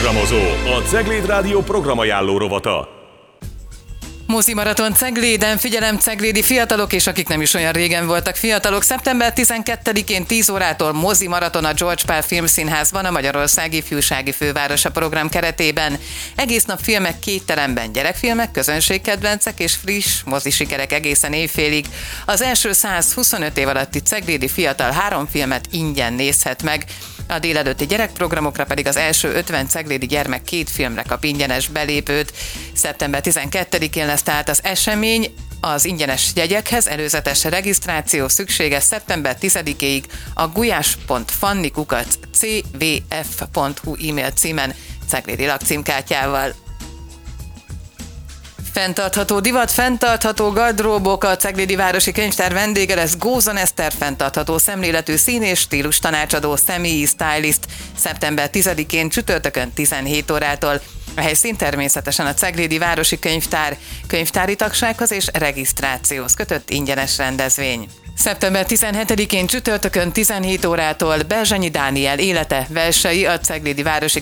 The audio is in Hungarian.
Programozó, a Cegléd Rádió programajánló rovata. Mozi Maraton Cegléden, figyelem ceglédi fiatalok, és akik nem is olyan régen voltak fiatalok. Szeptember 12-én 10 órától Mozi Maraton a George Pál Filmszínházban, a Magyarország ifjúsági fővárosa program keretében. Egész nap filmek 2 teremben, gyerekfilmek, közönségkedvencek és friss mozisikerek egészen éjfélig. Az első 125 év alatti ceglédi fiatal 3 filmet ingyen nézhet meg. A délelőtti gyerekprogramokra pedig az első 50 ceglédi gyermek 2 filmre kap ingyenes belépőt. Szeptember 12-én lesz tehát az esemény. Az ingyenes jegyekhez előzetes regisztráció szükséges szeptember 10-ig a gulyás.fanni@cvf.hu e-mail címen ceglédi lakcímkártyával. Fenntartható divat, fenntartható gardróbok, a Ceglédi Városi Könyvtár vendége lesz Gózon Eszter, fenntartható szemléletű szín és stílus tanácsadó, személyi stylist, szeptember 10-én csütörtökön 17 órától. A helyszín természetesen a Ceglédi Városi Könyvtár, könyvtári tagsághoz és regisztrációhoz kötött ingyenes rendezvény. Szeptember 17-én csütörtökön 17 órától Berzsenyi Dániel élete versei, a Ceglédi Városi